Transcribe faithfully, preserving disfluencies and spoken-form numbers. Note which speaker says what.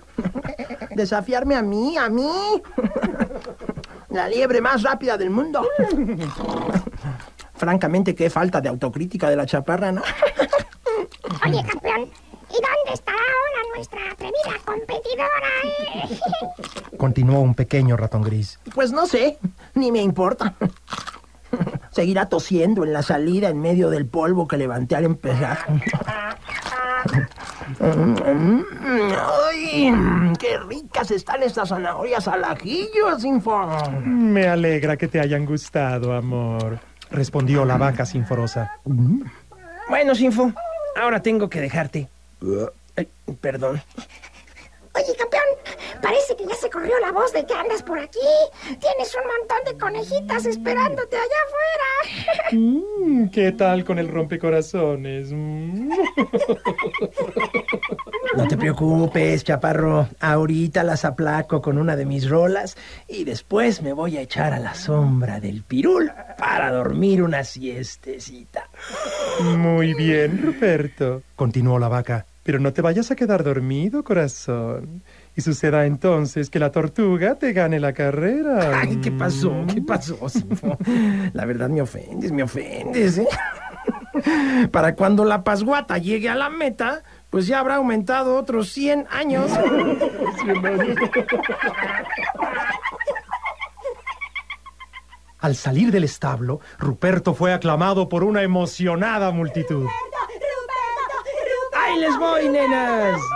Speaker 1: ¿Desafiarme a mí? ¿A mí? La liebre más rápida del mundo. Francamente, qué falta de autocrítica de la chaparra, ¿no?
Speaker 2: Oye, campeón, ¿y dónde está ahora nuestra atrevida competidora, eh?
Speaker 3: Continuó un pequeño ratón gris.
Speaker 1: Pues no sé, ni me importa. Seguirá tosiendo en la salida en medio del polvo que levanté al empezar. ¡Ay! ¡Qué ricas están estas zanahorias al ajillo, Sinfo!
Speaker 4: Me alegra que te hayan gustado, amor,
Speaker 3: respondió la vaca sinforosa.
Speaker 1: Bueno, Sinfo, ahora tengo que dejarte. Ay, perdón.
Speaker 2: Oye, campeón, parece que ya se corrió la voz de que andas por aquí. Tienes un montón de conejitas esperándote allá afuera.
Speaker 4: Mm, ¿Qué tal con el rompecorazones? Mm.
Speaker 1: No te preocupes, chaparro. Ahorita las aplaco con una de mis rolas y después me voy a echar a la sombra del pirul para dormir una siestecita.
Speaker 4: Muy bien, Ruperto,
Speaker 3: continuó la vaca.
Speaker 4: Pero no te vayas a quedar dormido, corazón. Y suceda entonces que la tortuga te gane la carrera.
Speaker 1: Ay, ¿qué pasó? ¿Qué pasó, Sinfo? La verdad me ofendes, me ofendes, ¿eh? Para cuando la pasguata llegue a la meta, pues ya habrá aumentado otros cien años.
Speaker 3: Al salir del establo, Ruperto fue aclamado por una emocionada multitud.
Speaker 1: ¡Ahí les voy, nenas!